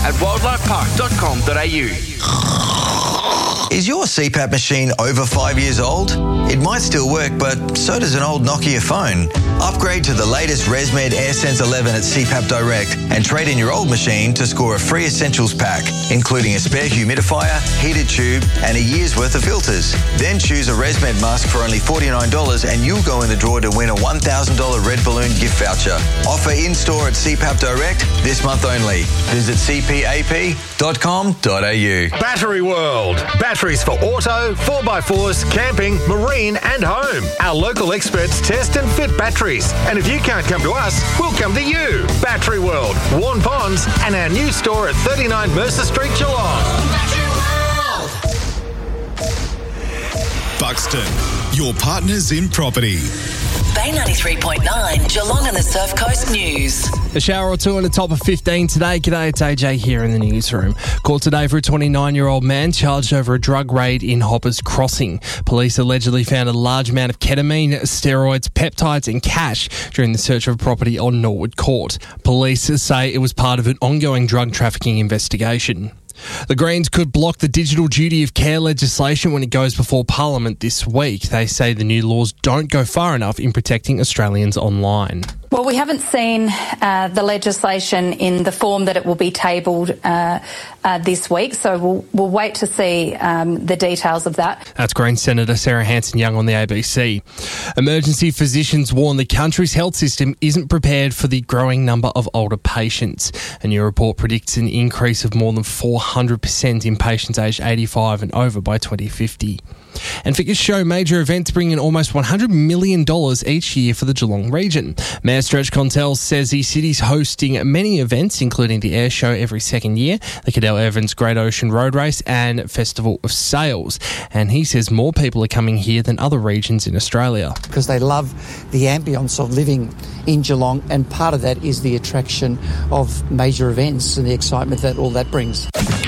at wildlifepark.com.au. Is your CPAP machine over 5 years old? It might still work, but so does an old Nokia phone. Upgrade to the latest ResMed AirSense 11 at CPAP Direct and trade in your old machine to score a free essentials pack, including a spare humidifier, heated tube, and a year's worth of filters. Then choose a ResMed mask for only $49 and you'll go in the draw to win a $1,000 Red Balloon gift voucher. Offer in-store at CPAP Direct this month only. Visit cpap.com.au. Battery World. Batteries for auto, 4x4s, camping, marine and home. Our local experts test and fit batteries. And if you can't come to us, we'll come to you. Battery World, Warn Ponds and our new store at 39 Mercer Street, Geelong. Buxton, your partners in property. Bay 93.9, Geelong and the Surf Coast News. A shower or two on the top of 15 today. G'day, it's AJ here in the newsroom. Caught today for a 29-year-old man charged over a drug raid in Hoppers Crossing. Police allegedly found a large amount of ketamine, steroids, peptides and cash during the search of a property on Norwood Court. Police say it was part of an ongoing drug trafficking investigation. The Greens could block the digital duty of care legislation when it goes before Parliament this week. They say the new laws don't go far enough in protecting Australians online. Well, we haven't seen the legislation in the form that it will be tabled this week, so we'll wait to see the details of that. That's Greens Senator Sarah Hanson-Young on the ABC. Emergency physicians warn the country's health system isn't prepared for the growing number of older patients. A new report predicts an increase of more than 400% in patients aged 85 and over by 2050. And figures show major events bring in almost $100 million each year for the Geelong region. Mayor Stretch Contell says the city's hosting many events, including the Air Show every second year, the Cadell Evans Great Ocean Road Race and Festival of Sales. And he says more people are coming here than other regions in Australia. Because they love the ambience of living in Geelong, and part of that is the attraction of major events and the excitement that all that brings.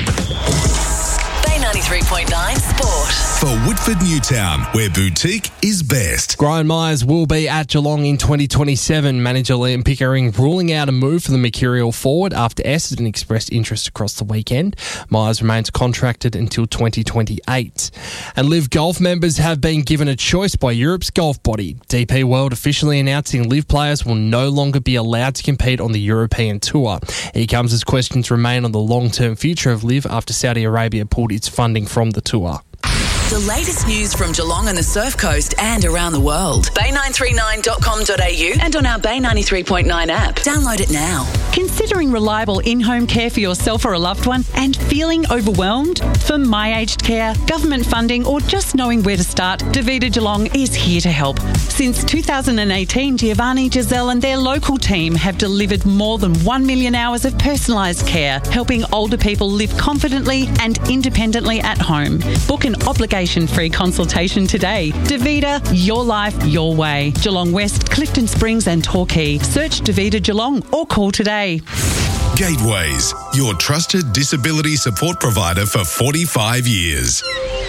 Bay 93.9 Sport. For Woodford Newtown, where boutique is best. Brian Myers will be at Geelong in 2027. Manager Liam Pickering ruling out a move for the Mercurial forward after Essendon expressed interest across the weekend. Myers remains contracted until 2028. And Live Golf members have been given a choice by Europe's golf body. DP World officially announcing Live players will no longer be allowed to compete on the European Tour. Here comes as questions remain on the long-term future of Live after Saudi Arabia pulled its funding from the tour. The latest news from Geelong and the Surf Coast and around the world. Bay939.com.au and on our Bay 93.9 app. Download it now. Considering reliable in-home care for yourself or a loved one and feeling overwhelmed? For My Aged Care, government funding or just knowing where to start, Davida Geelong is here to help. Since 2018, Giovanni, Giselle and their local team have delivered more than 1 million hours of personalised care, helping older people live confidently and independently at home. Book an obligation-free consultation today. Davida, your life, your way. Geelong West, Clifton Springs and Torquay. Search Davida Geelong or call today. Gateways, your trusted disability support provider for 45 years.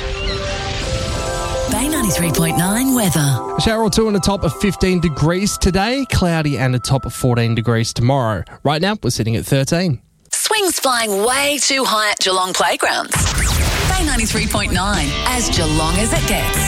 Bay 93.9 weather. A shower or two on the top of 15 degrees today, cloudy and a top of 14 degrees tomorrow. Right now, we're sitting at 13. Swings flying way too high at Geelong playgrounds. Bay 93.9, as Geelong as it gets.